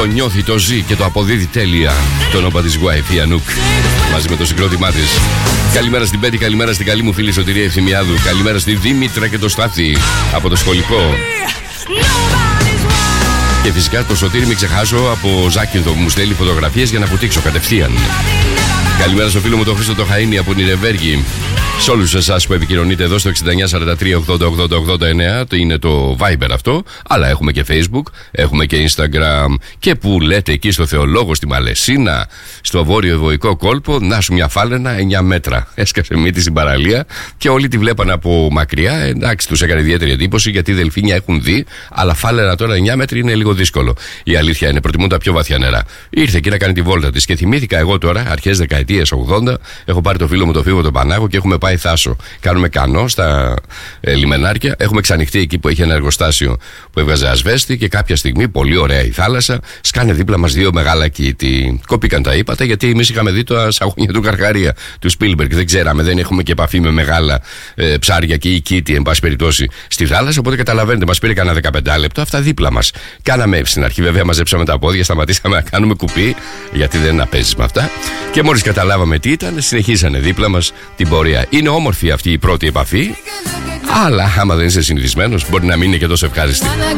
Το νιώθει, το ζει και το αποδίδει τέλεια. Το όνομα της Γουάιφη Ανούκ μαζί με το συγκρότημά της. Καλημέρα στην Πέτη, καλημέρα στην καλή μου φίλη Σωτηρία Ευθυμιάδου. Καλημέρα στη Δήμητρα και το Στάθη από το σχολικό. Και φυσικά το Σωτήρι μην ξεχάσω από Ζάκυνθο που μου στέλνει φωτογραφίες για να βουτήξω κατευθείαν. Καλημέρα στο φίλο μου τον Χρήστο το Χαΐνι από Νιρεβέργη. Σε όλους εσάς που επικοινωνείτε εδώ στο 6943808089, είναι το Viber αυτό, αλλά έχουμε και Facebook, έχουμε και Instagram και που λέτε εκεί στο Θεολόγο στη Μαλαισίνα, στο βόρειο ευωικό κόλπο, να σου μια φάλαινα 9 μέτρα. Έσκασε μύτη στην παραλία και όλοι τη βλέπαν από μακριά. Εντάξει, τους έκανε ιδιαίτερη εντύπωση γιατί οι δελφίνια έχουν δει, αλλά φάλαινα τώρα 9 μέτροι είναι λίγο δύσκολο. Η αλήθεια είναι, προτιμούν τα πιο βαθιά νερά. Ήρθε εκεί να κάνει τη βόλτα της και θυμήθηκα εγώ τώρα, αρχές δεκαετίες 80, έχω πάρει το φίλο μου το Φίβο τον Πανάγο και έχουμε πάει Θάσο. Κάνουμε κανό στα λιμενάρια. Έχουμε ξανοιχτεί εκεί που έχει ένα εργοστάσιο που έβγαζε ασβέστη και κάποια στιγμή, πολύ ωραία η θάλασσα, σκάνε δίπλα μας δύο μεγάλα κήτη. Κόπηκαν τα ύπατα γιατί εμείς είχαμε δει τα σαγόνια του Καρχαρία, του Σπίλμπεργκ. Δεν ξέραμε, δεν έχουμε και επαφή με μεγάλα ψάρια και ή κήτη, εν πάση περιπτώσει, στη θάλασσα. Οπότε καταλαβαίνετε, μας πήρε κανένα 15 λεπτό αυτά δίπλα μας. Κάναμε στην αρχή, βέβαια, μαζέψαμε τα πόδια, σταματήσαμε να κάνουμε κουπί, γιατί δεν να παίζεις με αυτά. Και μόλις καταλάβαμε τι ήταν, συνεχίσανε δίπλα μας την πορεία. Είναι όμορφη αυτή η πρώτη επαφή, αλλά άμα δεν είσαι συνηθισμένος, μπορεί να μην είναι και τόσο ευχάριστη.